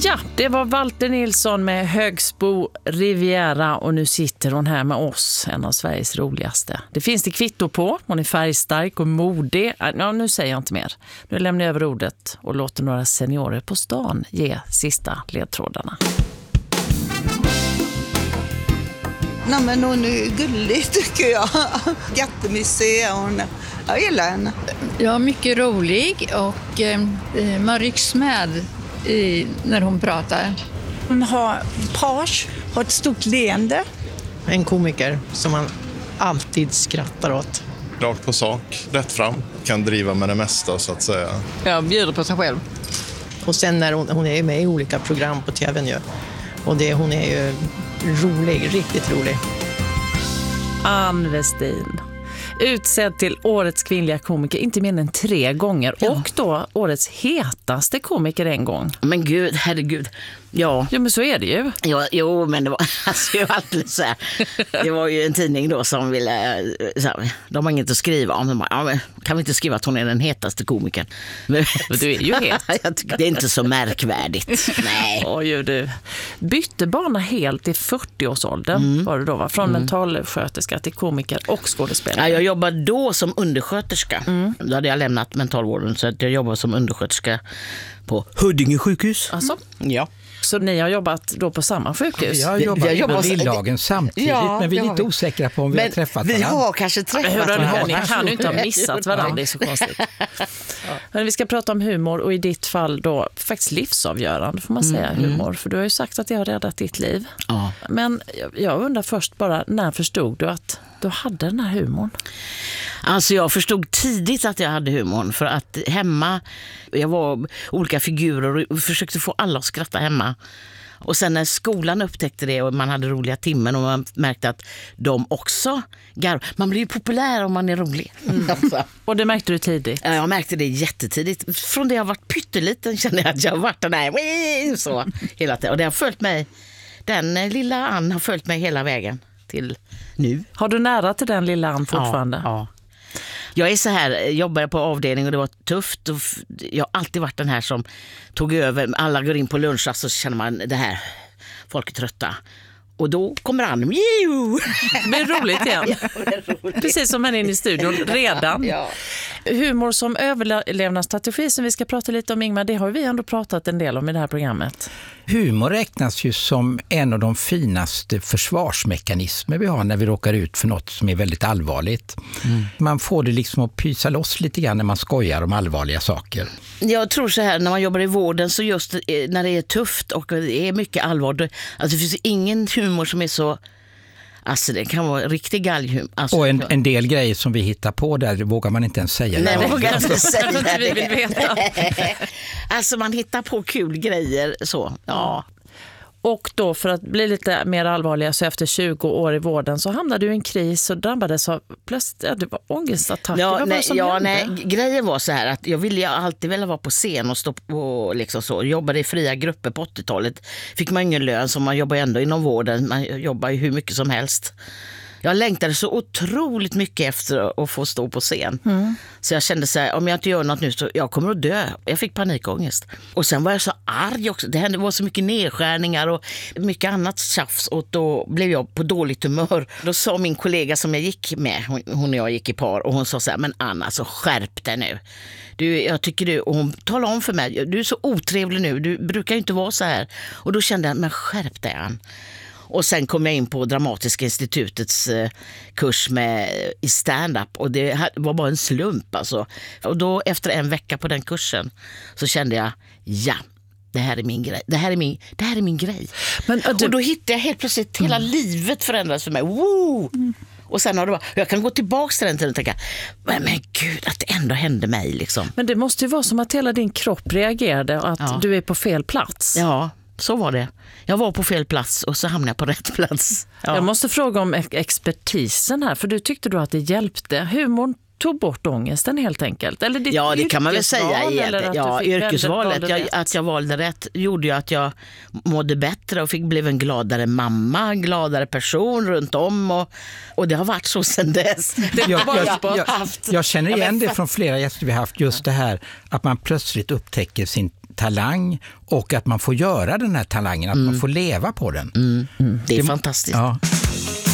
Ja, det var Walter Nilsson med Högsbo Riviera och nu sitter hon här med oss, en av Sveriges roligaste. Det finns det kvitto på, hon är färgstark och modig. Ja, nu säger jag inte mer. Nu lämnar jag över ordet och låter några seniorer på stan ge sista ledtrådarna. Nej, men hon är gullig tycker jag. Jättemysig är hon. Jag gillar henne. Ja, mycket rolig och man rycks med när hon pratar. Hon har page, har ett stort leende. En komiker som man alltid skrattar åt. Rakt på sak, rätt fram. Kan driva med det mesta så att säga. Jag bjuder på sig själv. Och sen när hon är med i olika program på tvn ju. Och hon är ju rolig, riktigt rolig. Ann Westin. Utsedd till årets kvinnliga komiker inte mindre än 3 gånger. Ja. Och då årets hetaste komiker en gång. Men gud, herregud. Ja, men så är det ju. Ja, jo, men det var alltså, alldeles så här. Det var ju en tidning då som ville så här, de har inget att skriva om. De bara, ja, men kan vi inte skriva att hon är den hetaste komikern? Men du är ju het. Jag tycker det är inte så märkvärdigt. Nej. Oj, du. Bytte bana helt i 40-årsåldern var det då, va? Från mentalsköterska till komiker och skådespelare. Ja, jag jobbade då som undersköterska. Då hade jag lämnat mentalvården så att jag jobbade som undersköterska på Huddinge sjukhus. Alltså? Ja. Så ni har jobbat då på samma sjukhus? Jag har jobbat i Lillhagen samtidigt, men vi är lite osäkra på om vi har träffat varandra. Vi har kanske träffat varandra. Ni kan ju inte ha missat varandra, det är så konstigt. Men vi ska prata om humor och i ditt fall då faktiskt livsavgörande får man säga humor. För du har ju sagt att det har räddat ditt liv. Ja. Men jag undrar först bara, när förstod du att du hade den här humorn? Alltså jag förstod tidigt att jag hade humorn för att hemma, jag var olika figurer och försökte få alla att skratta hemma. Och sen när skolan upptäckte det och man hade roliga timmen och man märkte att de också man blir ju populär om man är rolig. Och det märkte du tidigt? Ja, jag märkte det jättetidigt. Från det jag varit pytteliten kände jag att jag varit den här så hela tiden. Och det har följt mig, den lilla Ann har följt mig hela vägen till nu. Har du nära till den lilla Ann fortfarande? Ja. Jag är så här, jobbade på avdelning och det var tufft. Och jag har alltid varit den här som tog över. Alla går in på lunch och så känner man det här, folk är trötta. Och då kommer han, det blir roligt igen. Ja, roligt. Precis som han är inne i studion redan. Ja. Humor som överlevnadsstrategi som vi ska prata lite om, Ingmar, det har vi ändå pratat en del om i det här programmet. Humor räknas ju som en av de finaste försvarsmekanismer vi har när vi råkar ut för något som är väldigt allvarligt. Man får det liksom att pysa loss lite grann när man skojar om allvarliga saker. Jag tror så här, när man jobbar i vården så just när det är tufft och det är mycket allvar, alltså det finns ingen humor som är så, alltså det kan vara riktig galghumor. Alltså, och en del grejer som vi hittar på där, det vågar man inte ens säga. Nej, det vågar inte säga. Vi vill veta. Alltså man hittar på kul grejer så, ja. Och då för att bli lite mer allvarliga så efter 20 år i vården så hamnade du i en kris och drabbades av plötsligt, det var ångestattacker. Nej, grejen var så här att jag ville alltid vilja vara på scen och stå och liksom så. Jobbade i fria grupper på 80-talet. Fick man ingen lön så man jobbar ändå inom vården. Man jobbar ju hur mycket som helst. Jag längtade så otroligt mycket efter att få stå på scen. Så jag kände så här, om jag inte gör något nu så jag kommer att dö. Jag fick panikångest. Och sen var jag så arg också. Det var så mycket nedskärningar och mycket annat tjafs. Och då blev jag på dåligt humör. Då sa min kollega som jag gick med, hon och jag gick i par. Och hon sa så här, men Anna, så skärp dig nu. Jag tycker du, och hon talade om för mig, du är så otrevlig nu. Du brukar ju inte vara så här. Och då kände jag, men skärp dig Ann. Och sen kom jag in på Dramatiska institutets kurs i stand-up. Och det var bara en slump alltså. Och då efter en vecka på den kursen så kände jag, ja, det här är min grej. Det här är min grej. Men, och då hittade jag helt plötsligt, hela livet förändrades för mig. Woo! Och sen har det jag kan gå tillbaka till den tiden och tänka, men gud, att det ändå hände mig liksom. Men det måste ju vara som att hela din kropp reagerade och att du är på fel plats. Ja, så var det. Jag var på fel plats och så hamnade jag på rätt plats. Ja. Jag måste fråga om expertisen här, för du tyckte då att det hjälpte. Humorn tog bort ångesten helt enkelt. Eller det kan man väl säga. Ja, yrkesvalet. Att jag valde rätt gjorde ju att jag mådde bättre och blev en gladare mamma, en gladare person runt om. Och det har varit så sedan dess. Jag känner igen det från flera gäster vi har haft. Just det här att man plötsligt upptäcker talang och att man får göra den här talangen, att man får leva på den. Det är fantastiskt. Ja.